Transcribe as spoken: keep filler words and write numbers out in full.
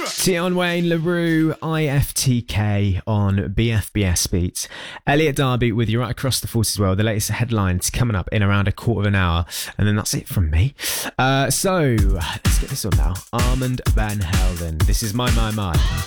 Tion Wayne, LaRue, I F T K on B F B S Beats. Elliot Darby with You Right Across the Force as well. The latest headlines coming up in around a quarter of an hour. And then that's it from me. Uh, so, let's get this on now. Armand Van Helden. This is My, My, My.